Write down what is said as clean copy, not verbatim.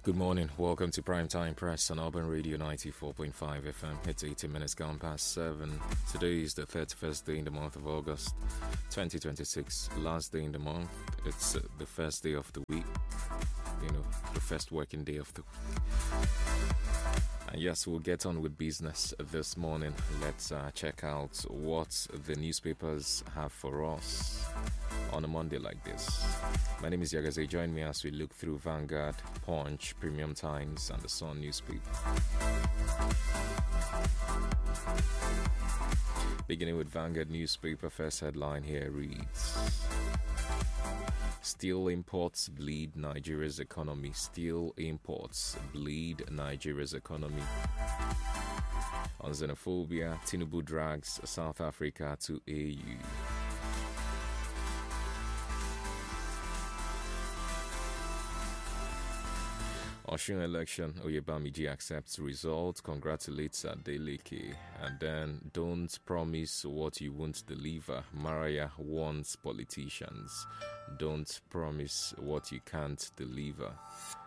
Good morning. Welcome to Primetime Press on Urban Radio 94.5 FM. It's 18 minutes gone past 7. Today is the 31st day in the month of August 2026. Last day in the month. It's the first day of the week. The first working day of the week. And yes, we'll get on with business this morning. Let's check out what the newspapers have for us on a Monday like this. My name is Yagaze. Join me as we look through Vanguard, Punch, Premium Times, and the Sun newspaper. Beginning with Vanguard newspaper, first headline here reads: Steel imports bleed Nigeria's economy. Steel imports bleed Nigeria's economy. On xenophobia, Tinubu drags South Africa to AU. Osun election, Oyebamiji accepts result, congratulates Adeleke, and then don't promise what you won't deliver. Maraya warns politicians, don't promise what you can't deliver.